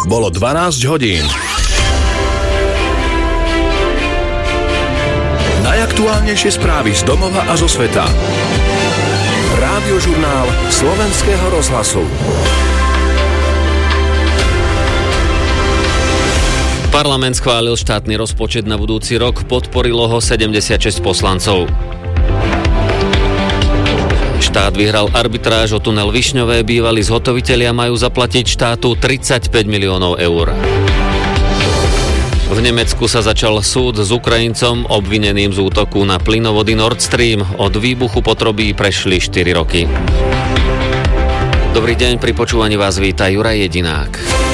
Bolo 12 hodín. Najaktuálnejšie správy z domova a zo sveta. Rádiožurnál Slovenského rozhlasu. Parlament schválil štátny rozpočet na budúci rok, podporilo ho 76 poslancov. Štát vyhral arbitráž o tunel Višňové, bývalí zhotovitelia majú zaplatiť štátu 35 miliónov eur. V Nemecku sa začal súd s Ukrajincom obvineným z útoku na plynovody Nord Stream. Od výbuchu potrubí prešli 4 roky. Dobrý deň, pri počúvaní vás víta Juraj Jedinák.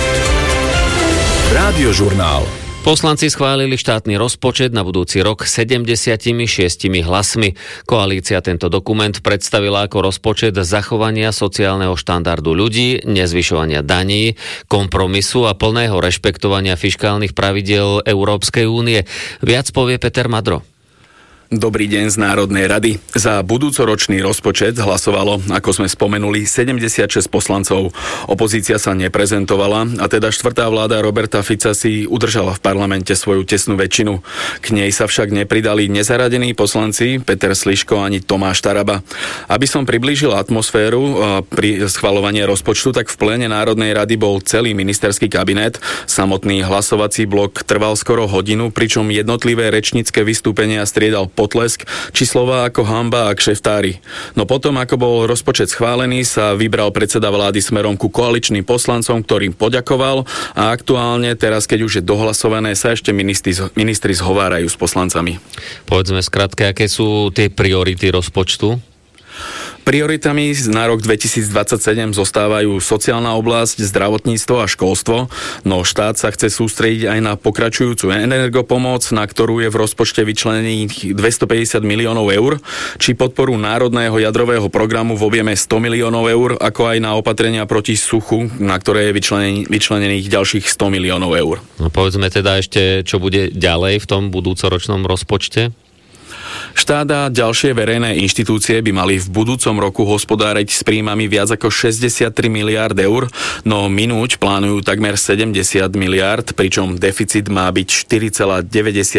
Rádiožurnál. Poslanci schválili štátny rozpočet na budúci rok 76 hlasmi. Koalícia tento dokument predstavila ako rozpočet zachovania sociálneho štandardu ľudí, nezvyšovania daní, kompromisu a plného rešpektovania fiškálnych pravidiel Európskej únie. Viac povie Peter Madro. Dobrý deň z Národnej rady. Za budúcoročný rozpočet hlasovalo, ako sme spomenuli, 76 poslancov. Opozícia sa neprezentovala a teda štvrtá vláda Roberta Fica si udržala v parlamente svoju tesnú väčšinu. K nej sa však nepridali nezaradení poslanci Peter Sliško ani Tomáš Taraba. Aby som priblížil atmosféru pri schvaľovaní rozpočtu, tak v pléne Národnej rady bol celý ministerský kabinet. Samotný hlasovací blok trval skoro hodinu, pričom jednotlivé rečnícke vystúpenia striedal potlesk, či slová ako hanba a kšeftári. No potom, ako bol rozpočet schválený, sa vybral predseda vlády smerom ku koaličným poslancom, ktorým poďakoval a aktuálne teraz, keď už je dohlasované, sa ešte ministri zhovárajú s poslancami. Povedzme skratke, aké sú tie priority rozpočtu? Prioritami na rok 2027 zostávajú sociálna oblasť, zdravotníctvo a školstvo, no štát sa chce sústrediť aj na pokračujúcu energopomoc, na ktorú je v rozpočte vyčlenených 250 miliónov eur, či podporu národného jadrového programu v objeme 100 miliónov eur, ako aj na opatrenia proti suchu, na ktoré je vyčlenených ďalších 100 miliónov eur. No povedzme teda ešte, čo bude ďalej v tom budúcoročnom rozpočte? Štát a ďalšie verejné inštitúcie by mali v budúcom roku hospodáriť s príjmami viac ako 63 miliárd eur, no minúť plánujú takmer 70 miliárd, pričom deficit má byť 4,94%.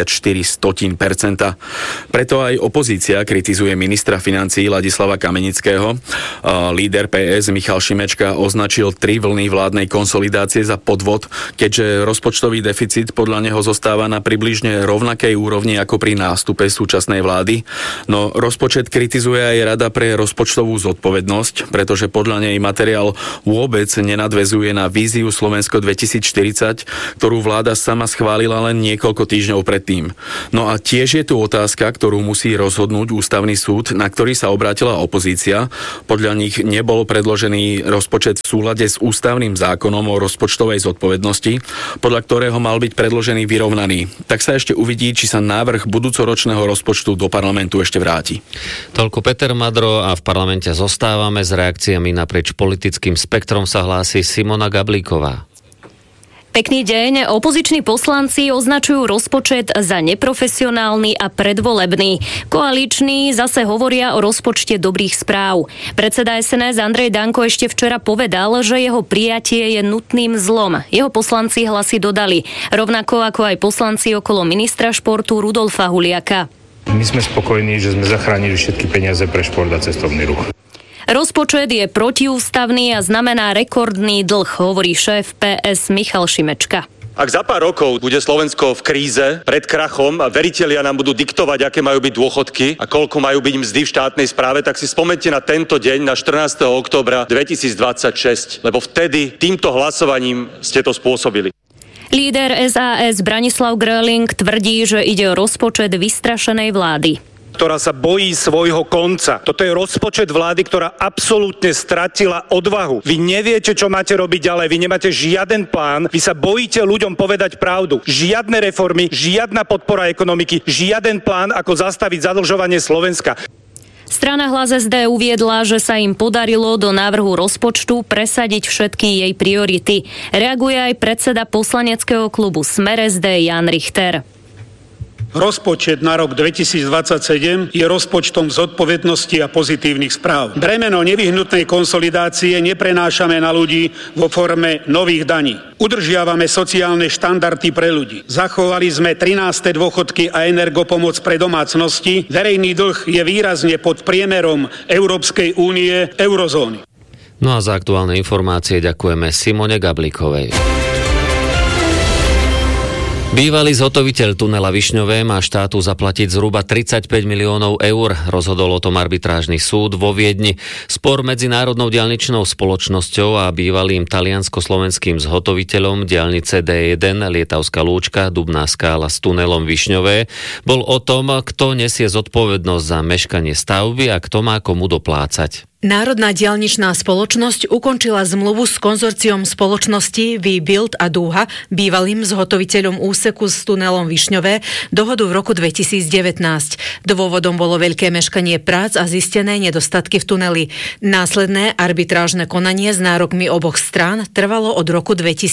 Preto aj opozícia kritizuje ministra financií Ladislava Kamenického. Líder PS Michal Šimečka označil 3 vlny vládnej konsolidácie za podvod, keďže rozpočtový deficit podľa neho zostáva na približne rovnakej úrovni ako pri nástupe súčasnej vlády. No rozpočet kritizuje aj Rada pre rozpočtovú zodpovednosť, pretože podľa nej materiál vôbec nenadväzuje na víziu Slovensko 2040, ktorú vláda sama schválila len niekoľko týždňov predtým. No a tiež je tu otázka, ktorú musí rozhodnúť ústavný súd, na ktorý sa obrátila opozícia. Podľa nich nebol predložený rozpočet v súlade s ústavným zákonom o rozpočtovej zodpovednosti, podľa ktorého mal byť predložený vyrovnaný. Tak sa ešte uvidí, či sa návrh budúcoročného rozpočtu do parlamentu ešte vráti. Toľko Peter Madro a v parlamente zostávame. S reakciami naprieč politickým spektrom sa hlási Simona Gablíková. Pekný deň. Opoziční poslanci označujú rozpočet za neprofesionálny a predvolebný. Koaliční zase hovoria o rozpočte dobrých správ. Predseda SNS Andrej Danko ešte včera povedal, že jeho prijatie je nutným zlom. Jeho poslanci hlasy dodali. Rovnako ako aj poslanci okolo ministra športu Rudolfa Huliaka. My sme spokojní, že sme zachránili všetky peniaze pre šport a cestovný ruch. Rozpočet je protiústavný a znamená rekordný dlh, hovorí šéf PS Michal Šimečka. Ak za pár rokov bude Slovensko v kríze, pred krachom a veritelia nám budú diktovať, aké majú byť dôchodky a koľko majú byť mzdy v štátnej správe, tak si spomente na tento deň, na 14. októbra 2026, lebo vtedy týmto hlasovaním ste to spôsobili. Líder SAS Branislav Gröling tvrdí, že ide o rozpočet vystrašenej vlády, ktorá sa bojí svojho konca. Toto je rozpočet vlády, ktorá absolútne stratila odvahu. Vy neviete, čo máte robiť ďalej, vy nemáte žiaden plán, vy sa bojíte ľuďom povedať pravdu. Žiadne reformy, žiadna podpora ekonomiky, žiaden plán, ako zastaviť zadlžovanie Slovenska. Strana Hlas SD uviedla, že sa im podarilo do návrhu rozpočtu presadiť všetky jej priority. Reaguje aj predseda poslaneckého klubu Smer SD Jan Richter. Rozpočet na rok 2027 je rozpočtom zodpovednosti a pozitívnych správ. Bremeno nevyhnutnej konsolidácie neprenášame na ľudí vo forme nových daní. Udržiavame sociálne štandardy pre ľudí. Zachovali sme 13. dôchodky a energopomoc pre domácnosti. Verejný dlh je výrazne pod priemerom Európskej únie, eurozóny. No a za aktuálne informácie ďakujeme Simone Gablíkovej. Bývalý zhotoviteľ tunela Višňové má štátu zaplatiť zhruba 35 miliónov eur. Rozhodol o tom arbitrážny súd vo Viedni. Spor medzi Národnou diaľničnou spoločnosťou a bývalým taliansko-slovenským zhotoviteľom diaľnice D1 Lietavská Lúčka Dubná Skála s tunelom Višňové bol o tom, kto nesie zodpovednosť za meškanie stavby a kto má komu doplácať. Národná diaľničná spoločnosť ukončila zmluvu s konzorciom spoločností V-Build a Dúha, bývalým zhotoviteľom úseku s tunelom Višňové, dohodu v roku 2019. Dôvodom bolo veľké meškanie prác a zistené nedostatky v tuneli. Následné arbitrážne konanie s nárokmi oboch strán trvalo od roku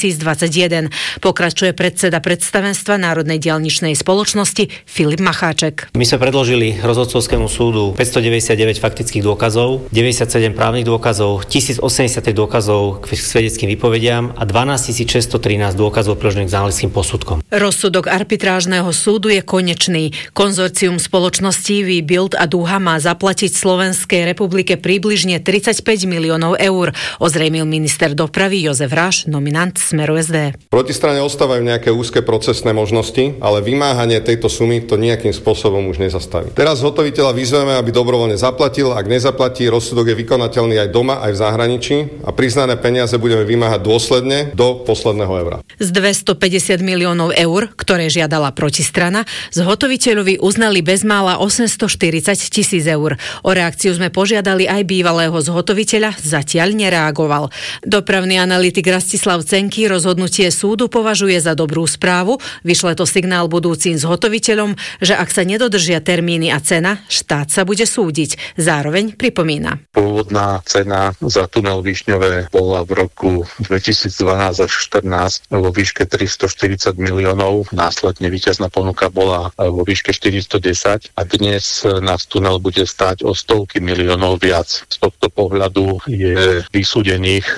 2021. Pokračuje predseda predstavenstva Národnej diaľničnej spoločnosti Filip Macháček. My sme predložili rozhodcovskému súdu 599 faktických dôkazov, 97 právnych dôkazov, 1083 dôkazov k svedeckým výpovediam a 12 613 dôkazov priložených k znaleckým posudkom. Rozsudok arbitrážneho súdu je konečný. Konzorcium spoločností V-Build a Dúha má zaplatiť Slovenskej republike približne 35 miliónov eur, ozrejmil minister dopravy Jozef Ráš, nominant Smeru SD. Proti strane ostávajú nejaké úzke procesné možnosti, ale vymáhanie tejto sumy to nejakým spôsobom už nezastaví. Teraz zhotoviteľa vyzveme, aby dobrovoľne zaplatil, ak nezaplatí, rozsudok je vykonateľný aj doma, aj v zahraničí a priznané peniaze budeme vymáhať dôsledne do posledného eura. Z 250 miliónov eur, ktoré žiadala protistrana, zhotoviteľovi uznali bezmála 840 000 eur. O reakciu sme požiadali aj bývalého zhotoviteľa, zatiaľ nereagoval. Dopravný analytik Rastislav Cenky rozhodnutie súdu považuje za dobrú správu, vyšle to signál budúcim zhotoviteľom, že ak sa nedodržia termíny a cena, štát sa bude súdiť. Zároveň pripomína. Pôvodná cena za tunel Višňové bola v roku 2012 až 2014 vo výške 340 miliónov. Následne víťazná ponuka bola vo výške 410 a dnes nás tunel bude stáť o stovky miliónov viac. Z tohto pohľadu je vysúdených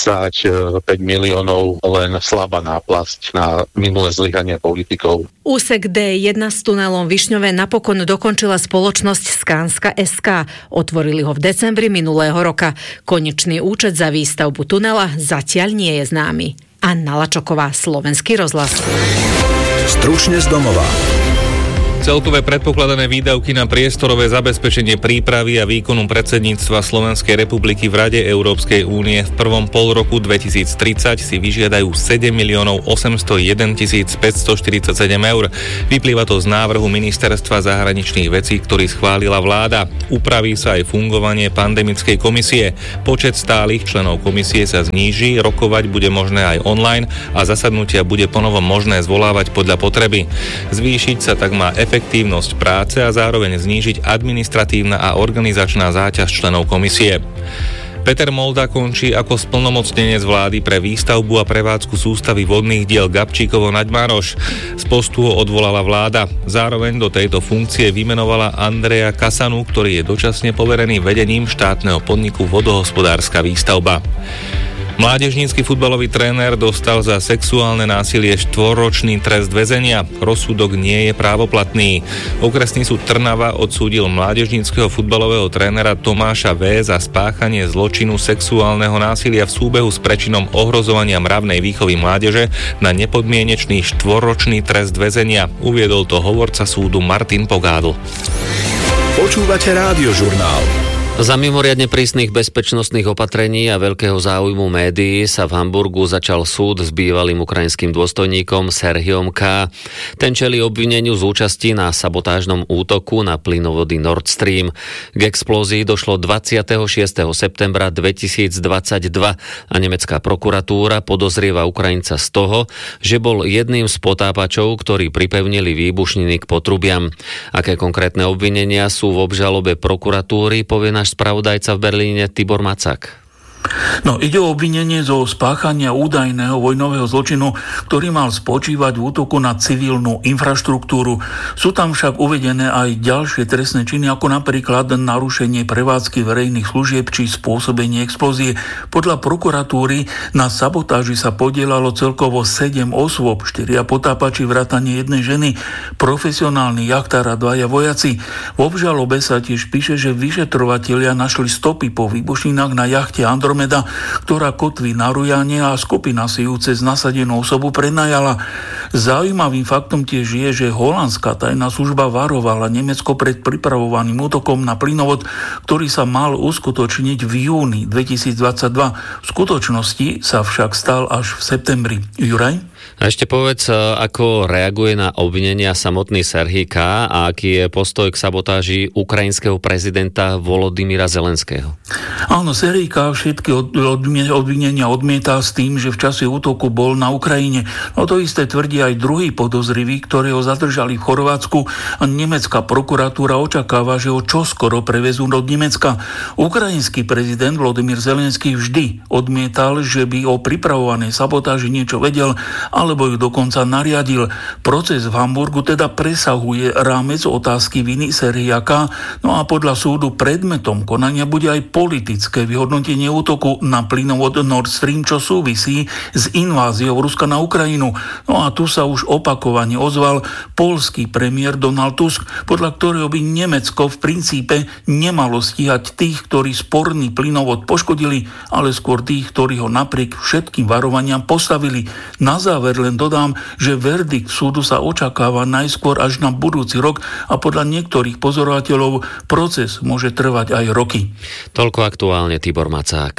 35 miliónov len slabá náplasť na minulé zlyhanie politikov. Úsek D1 s tunelom Višňové napokon dokončila spoločnosť Skanska SK. Otvorili ho v decembri minulého roka. Konečný účet za výstavbu tunela zatiaľ nie je známy. Anna Lačoková, Slovenský rozhlas. Stručne z domova. Celkové predpokladané výdavky na priestorové zabezpečenie prípravy a výkonu predsedníctva Slovenskej republiky v Rade Európskej únie v prvom pol roku 2030 si vyžiadajú 7 801 547 eur. Vyplýva to z návrhu Ministerstva zahraničných vecí, ktorý schválila vláda. Upraví sa aj fungovanie pandemickej komisie. Počet stálych členov komisie sa zníži, rokovať bude možné aj online a zasadnutia bude ponovom možné zvolávať podľa potreby. Zvýšiť sa tak má efektívnosť práce a zároveň znížiť administratívna a organizačná záťaž členov komisie. Peter Molda končí ako splnomocnenec vlády pre výstavbu a prevádzku sústavy vodných diel Gabčíkovo Naďmároš. Z postu ho odvolala vláda. Zároveň do tejto funkcie vymenovala Andreja Kasanu, ktorý je dočasne poverený vedením štátneho podniku Vodohospodárska výstavba. Mládežnícky futbalový tréner dostal za sexuálne násilie 4-ročný trest väzenia. Rozsudok nie je právoplatný. Okresný súd Trnava odsúdil mládežníckeho futbalového trénera Tomáša V. za spáchanie zločinu sexuálneho násilia v súbehu s prečinom ohrozovania mravnej výchovy mládeže na nepodmienečný 4-ročný trest väzenia. Uviedol to hovorca súdu Martin Pogádl. Počúvate Rádiožurnál. Za mimoriadne prísnych bezpečnostných opatrení a veľkého záujmu médií sa v Hamburgu začal súd s bývalým ukrajinským dôstojníkom Serhiom K. Ten čelí obvineniu z účasti na sabotážnom útoku na plynovody Nord Stream. K explózii došlo 26. septembra 2022 a nemecká prokuratúra podozrieva Ukrajinca z toho, že bol jedným z potápačov, ktorí pripevnili výbušniny k potrubiam. Aké konkrétne obvinenia sú v obžalobe prokuratúry, povie náš spravodajca v Berlíne Tibor Macak. No, ide o obvinenie zo spáchania údajného vojnového zločinu, ktorý mal spočívať v útoku na civilnú infraštruktúru. Sú tam však uvedené aj ďalšie trestné činy, ako napríklad narušenie prevádzky verejných služieb či spôsobenie explózie. Podľa prokuratúry na sabotáži sa podielalo celkovo 7 osôb, 4 potápači vrátane jednej ženy, profesionálny jachtár a 2 vojaci. V obžalobe sa tiež píše, že vyšetrovatelia našli stopy po výbušninách na jachte Andromeda, ktorá kotví na Rujane a skupina si ju cez nasadenú osobu prenajala. Zaujímavým faktom tiež je, že holandská tajná služba varovala Nemecko pred pripravovaným útokom na plynovod, ktorý sa mal uskutočniť v júni 2022. V skutočnosti sa však stal až v septembri. Juraj? A ešte povedz, ako reaguje na obvinenia samotný Serhij K. a aký je postoj k sabotáži ukrajinského prezidenta Volodymyra Zelenského. Áno, Serhij K. všetky obvinenia odmieta s tým, že v čase útoku bol na Ukrajine. No to isté tvrdí aj druhý podozrivý, ktorého zadržali v Chorvátsku a nemecká prokuratúra očakáva, že ho čoskoro prevezú do Nemecka. Ukrajinský prezident Volodymyr Zelenský vždy odmietal, že by o pripravovanej sabotáži niečo vedel, alebo ju dokonca nariadil. Proces v Hamburgu teda presahuje rámec otázky viny Serhija K. No a podľa súdu predmetom konania bude aj politické vyhodnotenie útoku na plynovod Nord Stream, čo súvisí s inváziou Ruska na Ukrajinu. No a tu sa už opakovane ozval poľský premiér Donald Tusk, podľa ktorého by Nemecko v princípe nemalo stíhať tých, ktorí sporný plynovod poškodili, ale skôr tých, ktorí ho napriek všetkým varovaniam postavili. Na záver len dodám, že verdikt súdu sa očakáva najskôr až na budúci rok a podľa niektorých pozorovateľov proces môže trvať aj roky. Toľko aktuálne Tibor Macák.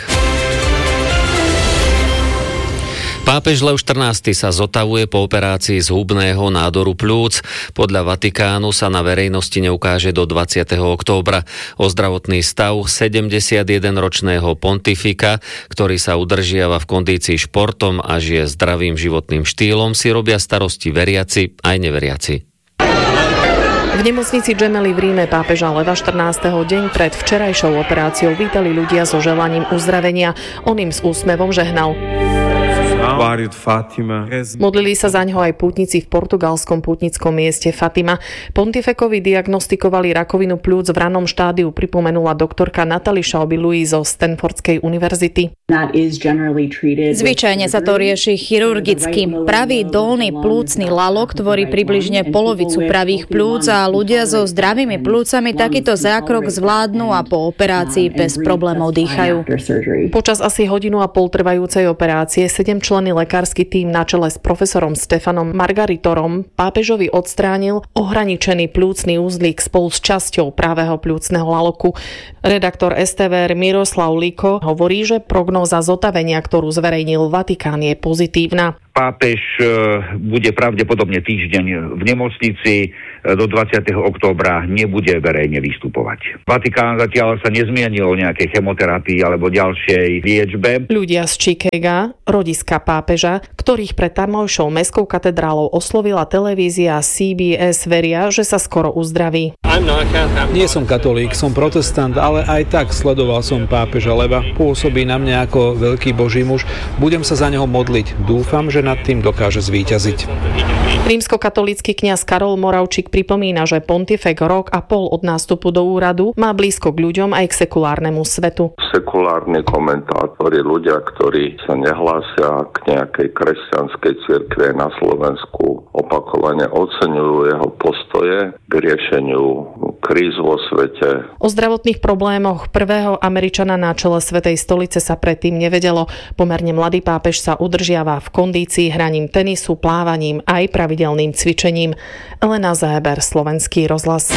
Pápež Lev XIV sa zotavuje po operácii zhubného nádoru pľúc. Podľa Vatikánu sa na verejnosti neukáže do 20. októbra. O zdravotný stav 71-ročného pontifika, ktorý sa udržiava v kondícii športom a žije zdravým životným štýlom, si robia starosti veriaci aj neveriaci. V nemocnici Gemelli v Ríme pápeža Leva 14. deň pred včerajšou operáciou vítali ľudia so želaním uzdravenia. On im s úsmevom žehnal. Modlili sa zaňho aj pútnici v portugalskom pútnickom mieste Fatima. Pontifekovi diagnostikovali rakovinu pľúc v ranom štádiu, pripomenula doktorka Natalie Schaube-Louis zo Stanfordskej univerzity. Zvyčajne sa to rieši chirurgicky. Pravý dolný plúcny lalok tvorí približne polovicu pravých pľúc a ľudia so zdravými plúcami takýto zákrok zvládnu a po operácii bez problémov dýchajú. Počas asi hodinu a pol trvajúcej operácie 7-členný lekársky tím na čele s profesorom Stefanom Margaritorom pápežovi odstránil ohraničený pľúcny úzlík spolu s časťou pravého pľúcneho laloku. Redaktor STVR Miroslav Liko hovorí, že prognóza zotavenia, ktorú zverejnil Vatikán, je pozitívna. Pápež bude pravdepodobne týždeň v nemocnici, do 20. októbra nebude verejne vystupovať. Vatikán zatiaľ sa nezmienil o nejakej chemoterapii alebo ďalšej liečbe. Ľudia z Chicaga, rodiska pápeža, ktorých pred tamojšou mestskou katedrálou oslovila televízia CBS, veria, že sa skoro uzdraví. Nie som katolík, som protestant, ale aj tak sledoval som pápeža Leva. Pôsobí na mňa ako veľký boží muž. Budem sa za neho modliť. Dúfam, že nad tým dokáže zvíťaziť. Rímskokatolícky kňaz Karol Moravčík pripomína, že pontifek rok a pol od nástupu do úradu má blízko k ľuďom aj k sekulárnemu svetu. Sekulárni komentátori, ľudia, ktorí sa nehlásia k nejakej kresťanskej cirkvi na Slovensku, opakovane oceňujú jeho postoje k riešeniu kríz vo svete. O zdravotných problémoch prvého Američana na čele Svätej stolice sa predtým nevedelo. Pomerne mladý pápež sa udržiava v kondícii hraním tenisu, plávaním aj pravidelným cvičením. Elena Záber, Slovenský rozhlas.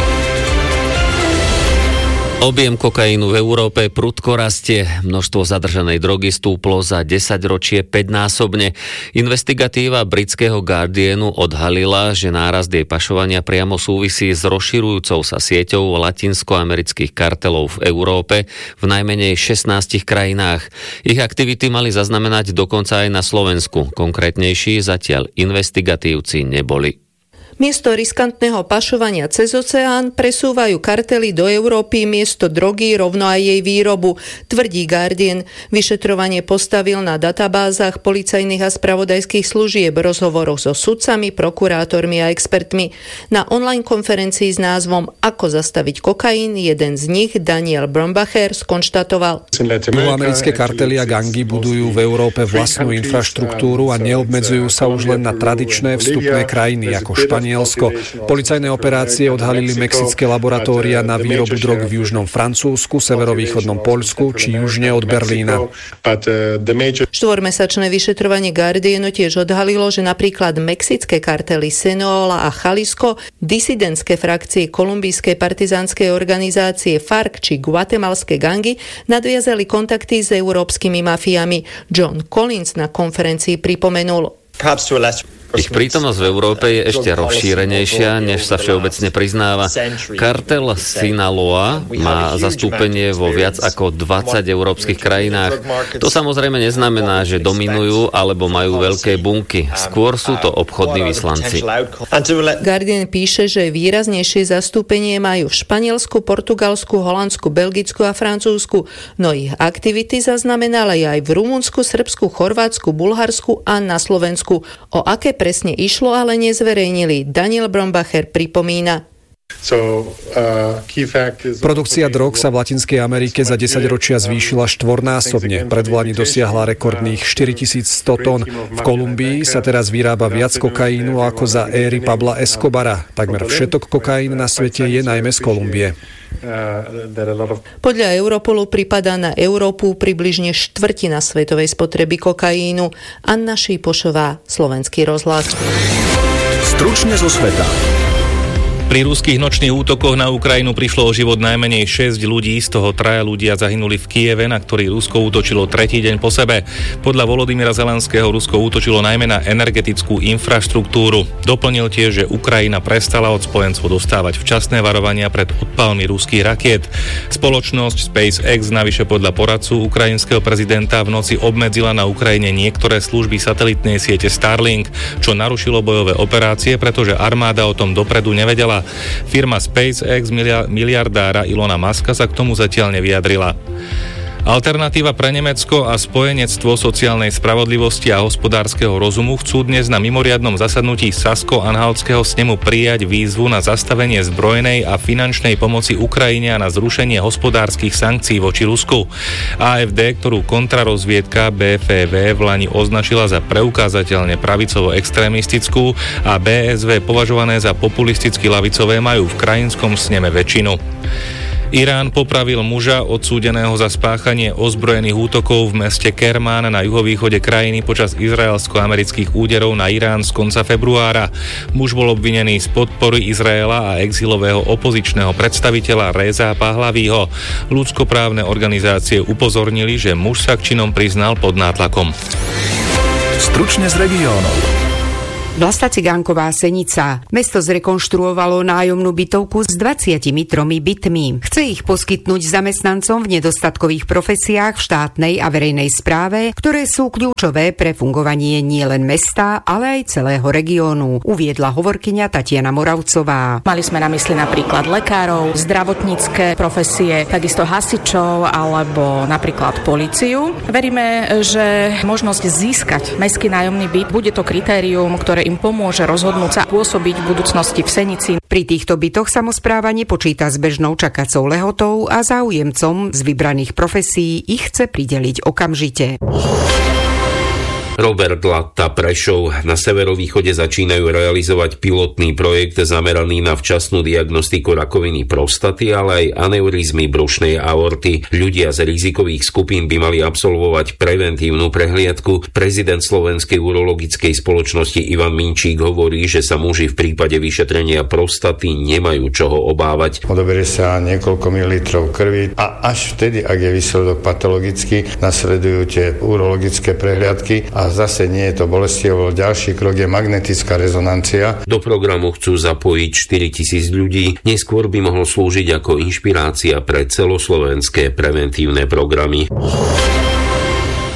Objem kokainu v Európe prudko rastie. Množstvo zadržanej drogy stúplo za 10 ročie 5-násobne. Investigatíva britského Guardianu odhalila, že nárast jej pašovania priamo súvisí s rozširujúcou sa sieťou latinskoamerických kartelov v Európe v najmenej 16 krajinách. Ich aktivity mali zaznamenať dokonca aj na Slovensku. Konkrétnejší zatiaľ investigatívci neboli. Miesto riskantného pašovania cez oceán presúvajú kartely do Európy miesto drogy, rovno aj jej výrobu, tvrdí Guardian. Vyšetrovanie postavil na databázach policajných a spravodajských služieb, rozhovoroch so sudcami, prokurátormi a expertmi. Na online konferencii s názvom Ako zastaviť kokain jeden z nich, Daniel Brombacher, skonštatoval: Americké kartely a gangy budujú v Európe vlastnú infraštruktúru a neobmedzujú sa už len na tradičné vstupné krajiny ako Španielsko. Policajné operácie odhalili mexické laboratória na výrobu drog v južnom Francúzsku, severovýchodnom Poľsku či južne od Berlína. Štvormesačné vyšetrovanie Guardianu tiež odhalilo, že napríklad mexické kartely Sinaloa a Jalisco, disidentské frakcie kolumbijskej partizánskej organizácie FARC či guatemalské gangy nadviazali kontakty s európskymi mafiami. John Collins na konferencii pripomenul: ich prítomnosť v Európe je ešte rozšírenejšia, než sa všeobecne priznáva. Kartel Sinaloa má zastúpenie vo viac ako 20 európskych krajinách. To samozrejme neznamená, že dominujú alebo majú veľké bunky. Skôr sú to obchodní vyslanci. Guardian píše, že výraznejšie zastúpenie majú v Španielsku, Portugalsku, Holandsku, Belgicku a Francúzsku. No ich aktivity zaznamenali aj v Rumunsku, Srbsku, Chorvátsku, Bulharsku a na Slovensku. O aké presne išlo, ale nezverejnili. Daniel Brombacher pripomína: Produkcia drog sa v Latinskej Amerike za 10 ročia zvýšila štvornásobne. Predvlani dosiahla rekordných 4100 tón. V Kolumbii sa teraz vyrába viac kokainu ako za éry Pabla Escobara. Takmer všetok kokain na svete je najmä z Kolumbie. Podľa Europolu pripadá na Európu približne štvrtina svetovej spotreby kokainu. Anna Šípošová, Slovenský rozhlas. Stručne zo sveta. Pri ruských nočných útokoch na Ukrajinu prišlo o život najmenej 6 ľudí, z toho 3 ľudia zahynuli v Kieve, na ktorý Rusko útočilo tretí deň po sebe. Podľa Volodymyra Zelenského Rusko útočilo najmä na energetickú infraštruktúru. Doplnil tiež, že Ukrajina prestala od spojencov dostávať včasné varovania pred odpálmi ruských rakiet. Spoločnosť SpaceX navyše podľa poradcu ukrajinského prezidenta v noci obmedzila na Ukrajine niektoré služby satelitnej siete Starlink, čo narušilo bojové operácie, pretože armáda o tom dopredu nevedela. Firma SpaceX miliardára Ilona Muska sa k tomu zatiaľ nevyjadrila. Alternatíva pre Nemecko a Spojenectvo sociálnej spravodlivosti a hospodárskeho rozumu chcú dnes na mimoriadnom zasadnutí Sasko-Anhaltského snemu prijať výzvu na zastavenie zbrojnej a finančnej pomoci Ukrajine a na zrušenie hospodárskych sankcií voči Rusku. AfD, ktorú kontrarozviedka BFV v lani označila za preukázateľne pravicovo-extrémistickú a BSV považované za populisticky ľavicové, majú v krajinskom sneme väčšinu. Irán popravil muža odsúdeného za spáchanie ozbrojených útokov v meste Kermán na juhovýchode krajiny počas izraelsko-amerických úderov na Irán z konca februára. Muž bol obvinený z podpory Izraela a exilového opozičného predstaviteľa Reza Pahlavího. Ľudskoprávne organizácie upozornili, že muž sa k činom priznal pod nátlakom. Stručne z regiónov. Vlasta Cigánková Senica. Mesto zrekonštruovalo nájomnú bytovku s 23 bytmi. Chce ich poskytnúť zamestnancom v nedostatkových profesiách v štátnej a verejnej správe, ktoré sú kľúčové pre fungovanie nielen mesta, ale aj celého regiónu, uviedla hovorkyňa Tatiana Moravcová. Mali sme na mysli napríklad lekárov, zdravotnícke profesie, takisto hasičov alebo napríklad políciu. Veríme, že možnosť získať mestský nájomný byt bude to kritérium, ktoré im pomôže rozhodnúť sa pôsobiť v budúcnosti v Senici. Pri týchto bytoch samospráva nepočíta s bežnou čakacou lehotou a záujemcom z vybraných profesí ich chce prideliť okamžite. Robert Latta, Prešov. Na severovýchode začínajú realizovať pilotný projekt zameraný na včasnú diagnostiku rakoviny prostaty, ale aj aneurizmy brušnej aorty. Ľudia z rizikových skupín by mali absolvovať preventívnu prehliadku. Prezident Slovenskej urologickej spoločnosti Ivan Minčík hovorí, že sa muži v prípade vyšetrenia prostaty nemajú čoho obávať. Odoberie sa niekoľko mililitrov krvi a až vtedy, ak je výsledok patologický, nasledujú tie urologické prehliadky a zase nie je to bolestivo. Ďalší krok je magnetická rezonancia. Do programu chcú zapojiť 4 000 ľudí. Neskôr by mohol slúžiť ako inšpirácia pre celoslovenské preventívne programy.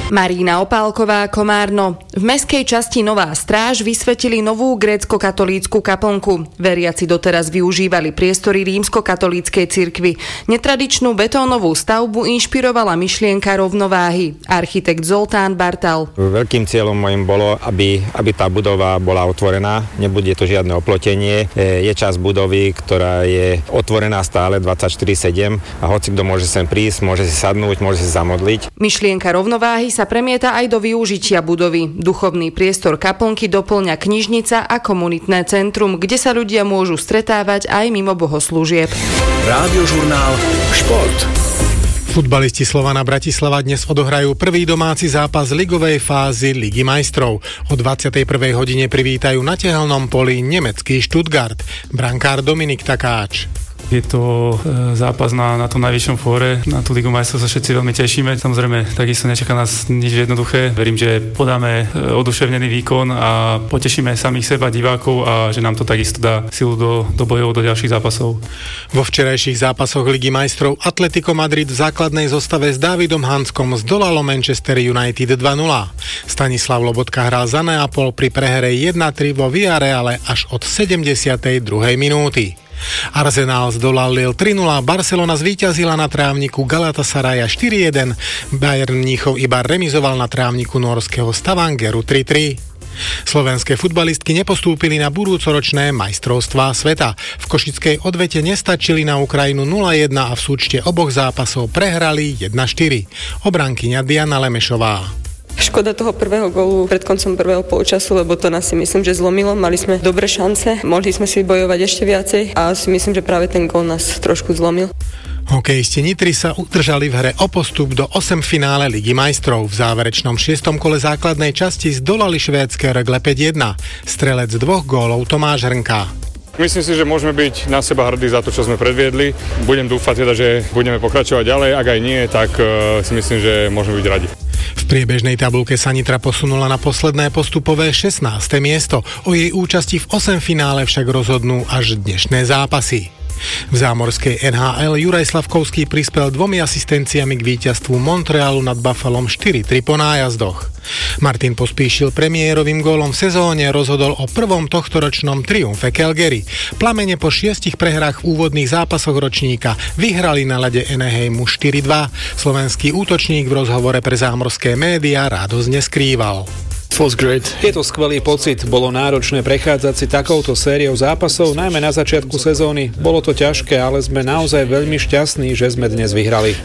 Marína Opálková, Komárno. V mestskej časti Nová Stráž vysvetili novú grécko-katolícku kaplnku. Veriaci doteraz využívali priestory rímsko-katolíckej cirkvi. Netradičnú betónovú stavbu inšpirovala myšlienka rovnováhy. Architekt Zoltán Bartal. Veľkým cieľom mojím bolo, aby tá budova bola otvorená. Nebude to žiadne oplotenie. Je časť budovy, ktorá je otvorená stále 24/7 a hoci kto môže sem prísť, môže si sadnúť, môže si zamodliť. Myšlienka rovnováhy sa premieta aj do využitia budovy. Duchovný priestor kaplnky doplňa knižnica a komunitné centrum, kde sa ľudia môžu stretávať aj mimo bohoslúžieb. Rádiožurnál Šport. Futbalisti Slovana Bratislava dnes odohrajú prvý domáci zápas ligovej fázy Ligy majstrov. O 21. hodine privítajú na tehelnom poli nemecký Stuttgart. Brankár Dominik Takáč. Je to zápas na tom najvyššom fóre. Na tú Ligu majstrov sa všetci veľmi tešíme. Samozrejme, takisto nečaká nás nič jednoduché. Verím, že podáme oduševnený výkon a potešíme samých seba, divákov a že nám to takisto dá silu do bojov, do ďalších zápasov. Vo včerajších zápasoch Ligy majstrov Atletico Madrid v základnej zostave s Dávidom Hanskom zdolalo Manchester United 2-0. Stanislav Lobotka hral za Neapol pri prehre 1-3 vo Villareale až od 72. minúty. Arsenal zdolal Lille 3-0, Barcelona zvíťazila na trávniku Galatasaraja 4-1, Bayern Mníchov iba remizoval na trávniku norského Stavangeru 3-3. Slovenské futbalistky nepostúpili na budúcoročné majstrovstvá sveta. V košickej odvete nestačili na Ukrajinu 0-1 a v súčte oboch zápasov prehrali 1-4. Obrankyňa Diana Lemešová. Škoda toho prvého gólu pred koncom prvého polčasu, lebo to nás si myslím, že zlomilo. Mali sme dobré šance, mohli sme si bojovať ešte viacej a si myslím, že práve ten gól nás trošku zlomil. Hokejisti Nitry sa udržali v hre o postup do 8 finále Ligy majstrov. V záverečnom 6. kole základnej časti zdolali švédske Rögle 5-1. Strelec 2 gólov Tomáš Hrnka. Myslím si, že môžeme byť na seba hrdí za to, čo sme predviedli. Budem dúfať teda, že budeme pokračovať ďalej. Ak aj nie, tak si myslím, že môžeme byť radi. V priebežnej tabuľke sa Nitra posunula na posledné postupové 16. miesto. O jej účasti v 8 finále však rozhodnú až dnešné zápasy. V zámorskej NHL Juraj Slavkovský prispel 2 asistenciami k víťazstvu Montrealu nad Buffalom 4-3 po nájazdoch. Martin Pospíšil premiérovým gólom v sezóne rozhodol o prvom tohtoročnom triumfe Calgary. Plamene po 6 prehrách v úvodných zápasoch ročníka vyhrali na ľade Anaheimu 4-2. Slovenský útočník v rozhovore pre zámorské médiá radosť neskrýval. Je to skvelý pocit, bolo náročné prechádzať si takouto sériou zápasov, najmä na začiatku sezóny. Bolo to ťažké, ale sme naozaj veľmi šťastní, že sme dnes vyhrali.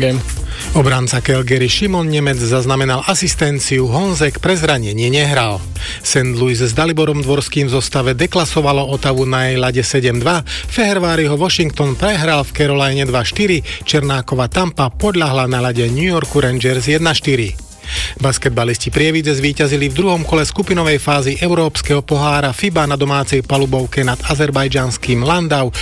Obranca Calgary Šimon Nemec zaznamenal asistenciu, Honzek pre zranenie nehral. St. Louis s Daliborom Dvorským v zostave deklasovalo Ottawu na jej ľade 7-2, Feherváriho Washington prehral v Caroline 2-4, Černákova Tampa podľahla na ľade New Yorku Rangers 1-4. Basketbalisti Prievidze zvíťazili v druhom kole skupinovej fázy Európskeho pohára FIBA na domácej palubovke nad azerbajdžanským Landau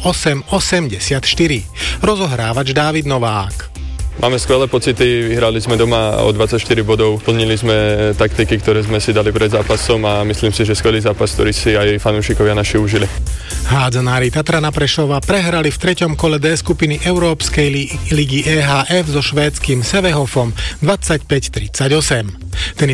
108-84. Rozohrávač Dávid Novák. Máme skvelé pocity, vyhrali sme doma o 24 bodov, plnili sme taktiky, ktoré sme si dali pred zápasom a myslím si, že skvelý zápas, ktorý si aj fanúšikovia naši užili. Hádzanári Tatrana Prešova prehrali v 3. kole D skupiny Európskej ligy EHF so švédskym Sevehofom 25-38.